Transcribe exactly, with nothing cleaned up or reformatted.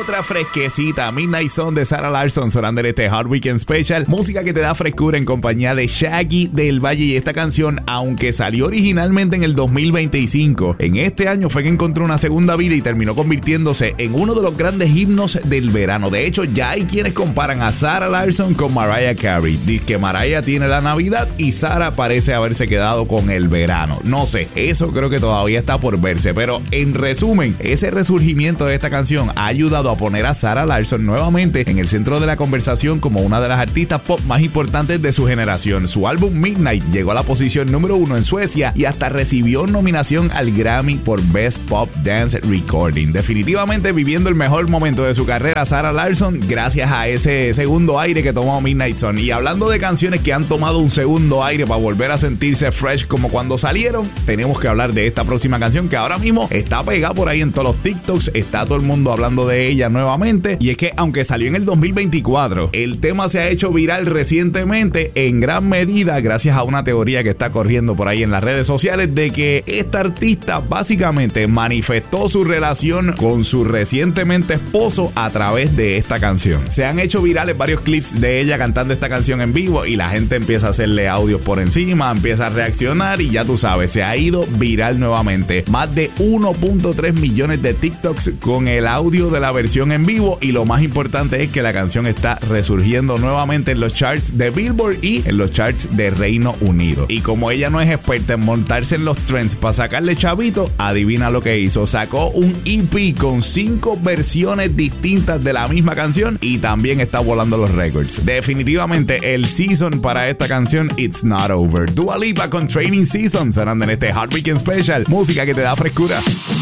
otra fresquecita, Midnight Sun de Sarah Larsson, sonando en este Hot Weekend Special. Música que te da frescura en compañía de Shaggy del Valle. Y esta canción, aunque salió originalmente en el dos mil veinticinco, en este año fue que encontró una segunda vida y terminó convirtiéndose en uno de los grandes himnos del verano. De hecho, ya hay quienes comparan a Sarah Larsson con Mariah Carey. Dice que Mariah tiene la Navidad y Sarah parece haberse quedado con el verano. No sé, eso creo que todavía está por verse, pero en resumen, ese resurgimiento de esta canción ha ayudado a poner a Sarah Larsson nuevamente en el centro de la conversación como una de las artistas pop más importantes de su generación. Su álbum Midnight llegó a la posición número uno en Suecia y hasta recibió nominación al Grammy por Best Pop Dance Recording. Definitivamente viviendo el mejor momento de su carrera Sarah Larsson gracias a ese segundo aire que tomó Midnight Sun. Y hablando de canciones que han tomado un segundo aire para volver a sentirse fresh como cuando salieron, tenemos que hablar de esta próxima canción que ahora mismo está pegada por ahí en todos los TikToks, está todo el mundo hablando de ella nuevamente. Y es que aunque salió en el dos mil veinticuatro, el tema se ha hecho viral recientemente en gran medida gracias a una teoría que está corriendo por ahí en las redes sociales de que esta artista básicamente manifestó su relación con su recientemente esposo a través de esta canción. Se han hecho virales varios clips de ella cantando esta canción en vivo y la gente empieza a hacerle audios por encima, empieza a reaccionar y ya tú sabes, se ha ido viral nuevamente. Más de uno punto tres millones de TikToks con el audio de la versión en vivo y lo más importante es que la canción está resurgiendo nuevamente en los charts de Billboard y en los charts de Reino Unido. Y como ella no es experta en montarse en los trends para sacarle chavito, adivina lo que hizo. Sacó un E P con cinco versiones distintas de la misma canción y también está volando los récords. Definitivamente el season para esta canción It's Not Over. Dua Lipa con Training Season sonando en este Hot Weekend Special. Música que te da frescura.